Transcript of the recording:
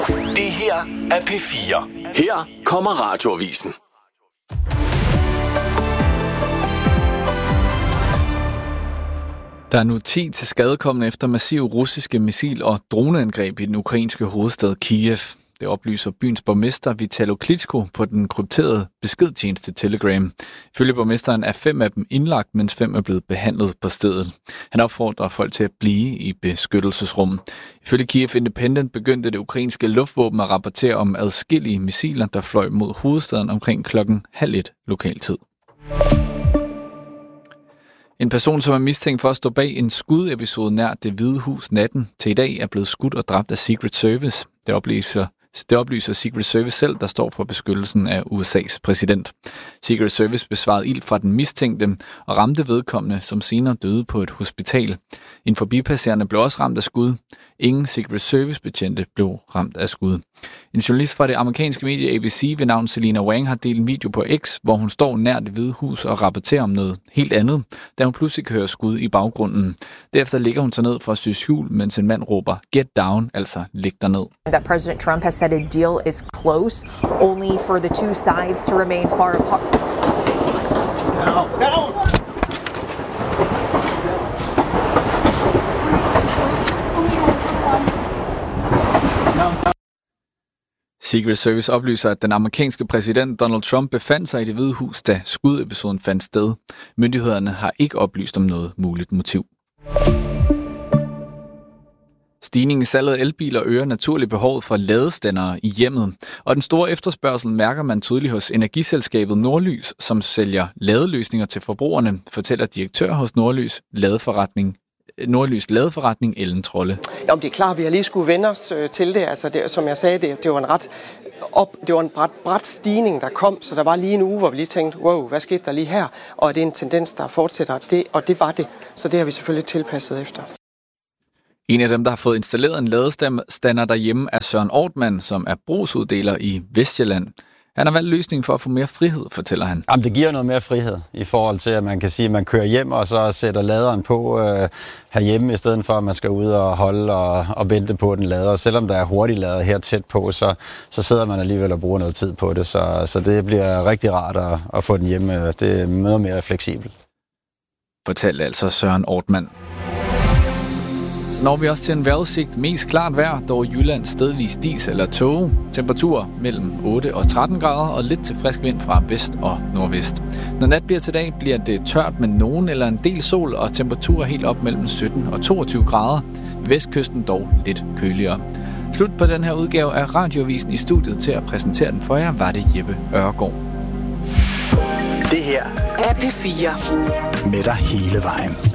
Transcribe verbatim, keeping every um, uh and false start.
Det her er P fire. Her kommer Radioavisen. Der er nu ti til skadekomne efter massive russiske missil- og droneangreb i den ukrainske hovedstad Kiev. Det oplyser byens borgmester Vitalo Klitschko på den krypterede beskedtjeneste Telegram. Ifølge borgmesteren er fem af dem indlagt, mens fem er blevet behandlet på stedet. Han opfordrer folk til at blive i beskyttelsesrum. Ifølge Kiev Independent begyndte det ukrainske luftvåben at rapportere om adskillige missiler, der fløj mod hovedstaden omkring klokken halv et lokaltid. En person, som er mistænkt for at stå bag en skudepisode nær Det Hvide Hus natten til i dag, er blevet skudt og dræbt af Secret Service. Det oplyser, det oplyser Secret Service selv, der står for beskyttelsen af U S A's præsident. Secret Service besvarede ild fra den mistænkte og ramte vedkommende, som senere døde på et hospital. En forbipasserende blev også ramt af skud. Ingen Secret Service-betjente blev ramt af skud. En journalist fra det amerikanske medie A B C ved navn Selena Wang har delt en video på X, hvor hun står nær Det Hvide Hus og rapporterer om noget helt andet, da hun pludselig hører skud i baggrunden. Derefter ligger hun sig ned for at sy hjul, mens en mand råber "Get down", altså læg dig ned. That President Trump has said a deal is close, only for the two sides to remain far apart. Down, down. Secret Service oplyser, at den amerikanske præsident Donald Trump befandt sig i Det Hvide Hus, da skudepisoden fandt sted. Myndighederne har ikke oplyst om noget muligt motiv. Stigningen i salget af elbiler øger naturligt behovet for ladestandere i hjemmet, og den store efterspørgsel mærker man tydeligt hos energiselskabet Nordlys, som sælger ladeløsninger til forbrugerne, fortæller direktør hos Nordlys ladeforretning Nordlys ladeforretning Ellen Trolle. Ja, det er klart, vi har lige skulle vende os øh, til det. Altså, det, som jeg sagde, det, det var en ret op, det var en brat, brat stigning, der kom, så der var lige en uge, hvor vi lige tænkte, wow, hvad skete der lige her? Og er det en tendens, der fortsætter? Det, og det var det. Så det har vi selvfølgelig tilpasset efter. En af dem, der har fået installeret en ladestander derhjemme, er Søren Ortmann, som er brugsuddeler i Vestjylland. Han har valgt løsningen for at få mere frihed, fortæller han. Jamen, det giver noget mere frihed i forhold til, at man kan sige, at man kører hjem og så sætter laderen på øh, herhjemme, i stedet for at man skal ud og holde og, og vente på den lader. Selvom der er hurtigt lader her tæt på, så, så sidder man alligevel og bruger noget tid på det. Så, så det bliver rigtig rart at, at få den hjemme. Det er noget mere fleksibelt. Fortalte altså Søren Ortmann. Så når vi også til en vejrudsigt. Mest klart vejr, dog i Jylland stedvis dis eller tåge. Temperaturer mellem otte og tretten grader og lidt til frisk vind fra vest og nordvest. Når nat bliver til dag, bliver det tørt med nogen eller en del sol og temperaturer helt op mellem sytten og toogtyve grader. Vestkysten dog lidt køligere. Slut på den her udgave af Radioavisen. I studiet til at præsentere den for jer var det Jeppe Ørgaard. Det her er P fire. Med dig hele vejen.